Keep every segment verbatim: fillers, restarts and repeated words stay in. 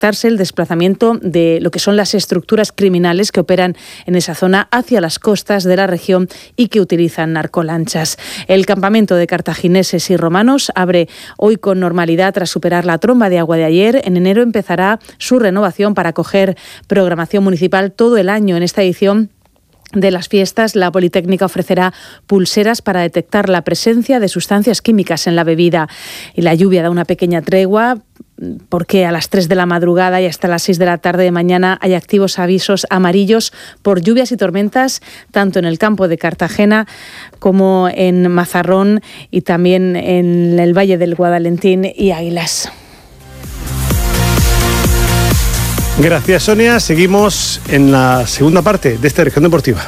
detectarse el desplazamiento de lo que son las estructuras criminales que operan en esa zona hacia las costas de la región y que utilizan narcolanchas. El campamento de cartagineses y romanos abre hoy con normalidad tras superar la tromba de agua de ayer. En enero empezará su renovación para acoger programación municipal todo el año. En esta edición de las fiestas, la Politécnica ofrecerá pulseras para detectar la presencia de sustancias químicas en la bebida. Y la lluvia da una pequeña tregua, porque a las tres de la madrugada y hasta las seis de la tarde de mañana hay activos avisos amarillos por lluvias y tormentas, tanto en el campo de Cartagena como en Mazarrón y también en el Valle del Guadalentín y Águilas. Gracias, Sonia. Seguimos en la segunda parte de esta Región Deportiva.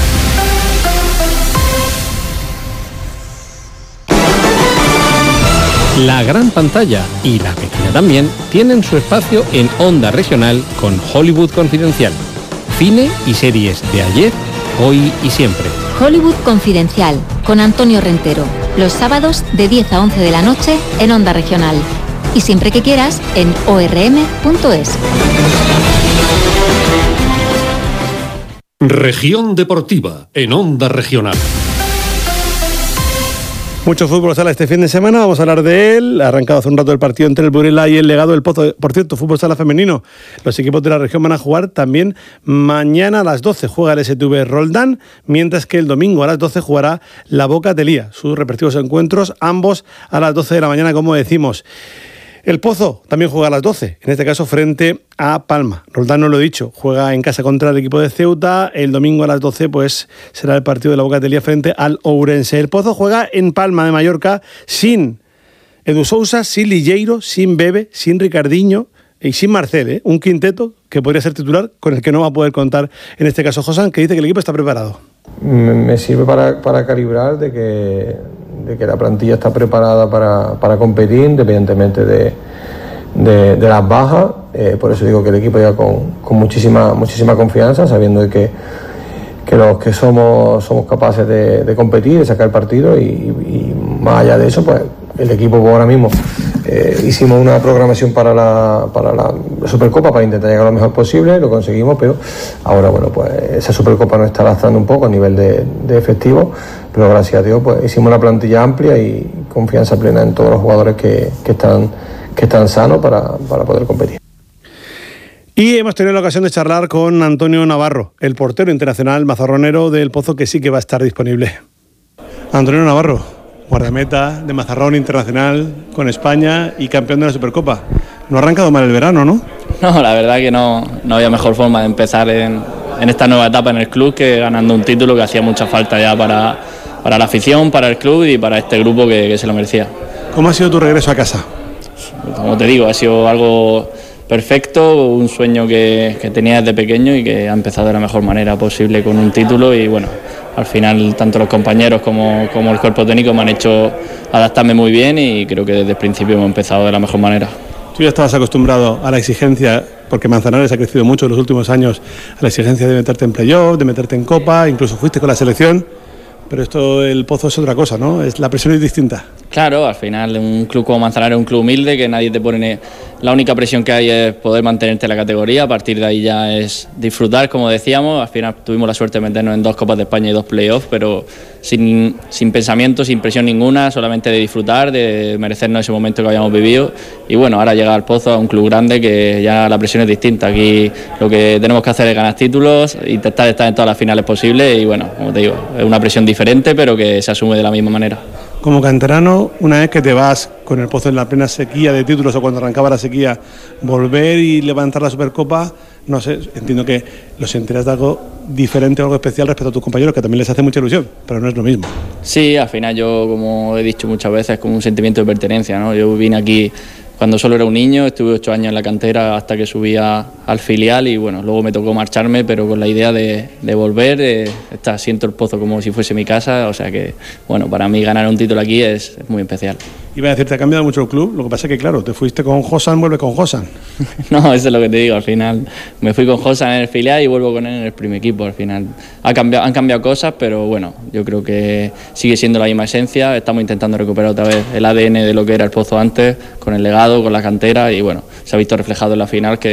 La gran pantalla y la pequeña también tienen su espacio en Onda Regional con Hollywood Confidencial. Cine y series de ayer, hoy y siempre. Hollywood Confidencial con Antonio Rentero. Los sábados de diez a once de la noche en Onda Regional. Y siempre que quieras en o erre eme punto es. Región Deportiva en Onda Regional. Mucho fútbol sala este fin de semana, vamos a hablar de él. Ha arrancado hace un rato el partido entre el Burela y el Legado del Pozo. Por cierto, fútbol sala femenino. Los equipos de la región van a jugar también mañana a las doce. Juega el ese te ve Roldán, mientras que el domingo a las doce jugará la Boca Telía. Sus respectivos encuentros, ambos a las doce de la mañana, como decimos. El Pozo también juega a las doce, en este caso frente a Palma. Roldán, no lo he dicho, juega en casa contra el equipo de Ceuta. El domingo a las doce pues será el partido de la Boca Telía frente al Ourense. El Pozo juega en Palma de Mallorca sin Edu Sousa, sin Lilleiro, sin Bebe, sin Ricardinho y sin Marcel, ¿eh? Un quinteto que podría ser titular con el que no va a poder contar en este caso Josán, que dice que el equipo está preparado. Me sirve para, para calibrar de que, de que la plantilla está preparada para, para competir independientemente de, de, de las bajas. Eh, por eso digo que el equipo llega con, con muchísima, muchísima confianza, sabiendo de que, que los que somos, somos capaces de, de competir, de sacar partido y, y más allá de eso, pues el equipo pues, ahora mismo eh, hicimos una programación para la, para la Supercopa para intentar llegar lo mejor posible, lo conseguimos, pero ahora bueno pues esa Supercopa nos está lastrando un poco a nivel de, de efectivo, pero gracias a Dios pues hicimos una plantilla amplia y confianza plena en todos los jugadores que, que están que están sanos para, para poder competir. Y hemos tenido la ocasión de charlar con Antonio Navarro, el portero internacional mazarronero del Pozo, que sí que va a estar disponible. Antonio Navarro, guardameta de Mazarrón internacional con España y campeón de la Supercopa. No ha arrancado mal el verano, ¿no? No, la verdad que no, no había mejor forma de empezar en, en esta nueva etapa en el club que ganando un título que hacía mucha falta ya para, para la afición, para el club y para este grupo que, que se lo merecía. ¿Cómo ha sido tu regreso a casa? Como te digo, ha sido algo perfecto, un sueño que, que tenía desde pequeño y que ha empezado de la mejor manera posible con un título y bueno, al final tanto los compañeros como, como el cuerpo técnico me han hecho adaptarme muy bien y creo que desde el principio hemos empezado de la mejor manera. Tú ya estabas acostumbrado a la exigencia, porque Manzanares ha crecido mucho en los últimos años, a la exigencia de meterte en playoff, de meterte en Copa, incluso fuiste con la selección, pero esto, el Pozo es otra cosa, ¿no? Es, la presión es distinta. Claro, al final un club como Manzanares es un club humilde que nadie te pone. La única presión que hay es poder mantenerte en la categoría, a partir de ahí ya es disfrutar, como decíamos. Al final tuvimos la suerte de meternos en dos Copas de España y dos playoffs, pero sin, sin pensamiento, sin presión ninguna, solamente de disfrutar, de merecernos ese momento que habíamos vivido. Y bueno, ahora llega al Pozo, a un club grande que ya la presión es distinta. Aquí lo que tenemos que hacer es ganar títulos, intentar estar en todas las finales posibles y bueno, como te digo, es una presión diferente, pero que se asume de la misma manera. Como canterano, una vez que te vas con el Pozo en la plena sequía de títulos o cuando arrancaba la sequía, volver y levantar la Supercopa, no sé, entiendo que lo sentirás de algo diferente o algo especial respecto a tus compañeros, que también les hace mucha ilusión, pero no es lo mismo. Sí, al final yo, como he dicho muchas veces, como un sentimiento de pertenencia, ¿no? Yo vine aquí cuando solo era un niño, estuve ocho años en la cantera hasta que subí a, al filial y bueno, luego me tocó marcharme, pero con la idea de, de volver, de, está, siento el Pozo como si fuese mi casa, o sea que bueno, para mí ganar un título aquí es, es muy especial. Iba a decir, te ha cambiado mucho el club, lo que pasa es que claro, te fuiste con Josan, vuelve con Josan. No, eso es lo que te digo, al final me fui con Josan en el filial y vuelvo con él en el primer equipo, al final ha cambiado, han cambiado cosas, pero bueno, yo creo que sigue siendo la misma esencia, estamos intentando recuperar otra vez el A D N de lo que era el Pozo antes, con el legado, con la cantera y bueno, se ha visto reflejado en la final, que